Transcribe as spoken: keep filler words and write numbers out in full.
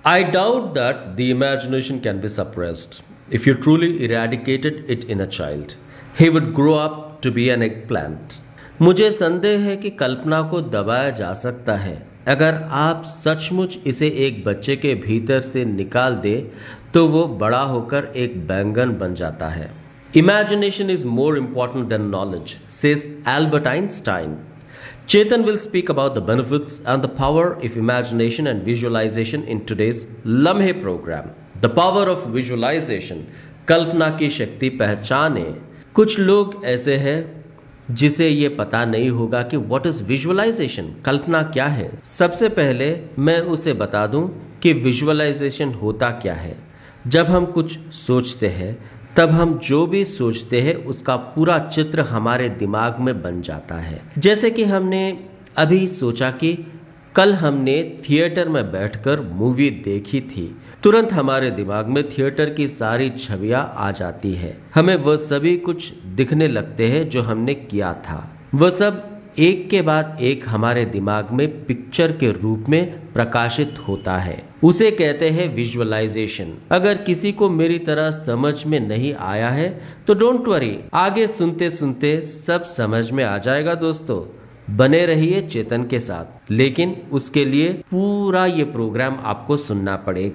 I doubt that the imagination can be suppressed. If you truly eradicated it in a child, he would grow up to be an eggplant. मुझे संदेह है कि कल्पना को दबाया जा सकता है। अगर आप सचमुच इसे एक बच्चे के भीतर से निकाल दे तो वो बड़ा होकर एक बैंगन बन जाता है। Imagination is more important than knowledge, says Albert Einstein. Chetan will speak about the benefits and the power of imagination and visualization in today's Lamhe program. The power of visualization, कल्पना की शक्ति पहचाने। कुछ लोग ऐसे हैं जिसे ये पता नहीं होगा कि व्हाट इज विजुअलाइजेशन, कल्पना क्या है। सबसे पहले मैं उसे बता दूं कि विजुअलाइजेशन होता क्या है। जब हम कुछ सोचते हैं तब हम जो भी सोचते हैं उसका पूरा चित्र हमारे दिमाग में बन जाता है। जैसे कि हमने अभी सोचा कि कल हमने थिएटर में बैठकर मूवी देखी थी, तुरंत हमारे दिमाग में थिएटर की सारी छवियां आ जाती है। हमें वह सभी कुछ दिखने लगते हैं जो हमने किया था। वह सब एक के बाद एक हमारे दिमाग में पिक्चर के रूप में प्रकाशित होता है। उसे कहते हैं विजुअलाइजेशन। अगर किसी को मेरी तरह समझ में नहीं आया है तो डोंट वरी, आगे सुनते सुनते सब समझ में आ जाएगा दोस्तों। बने रहिए चेतन के साथ, लेकिन उसके लिए पूरा ये प्रोग्राम आपको सुनना पड़ेगा।